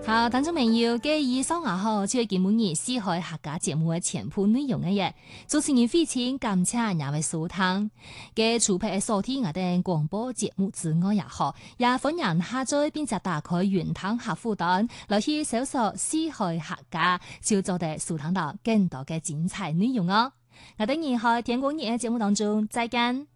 好，聽眾朋友，以上就係今日四海客家節目嘅全部內容嘅嘢。主持人非常感謝兩位收聽。除咗收聽我哋廣播節目之外也好，也歡迎下載並且打開雲端客戶端，來去搜索四海客家，就做得收聽到更多嘅精彩內容哦。我哋以後天光日嘅節目當中再見。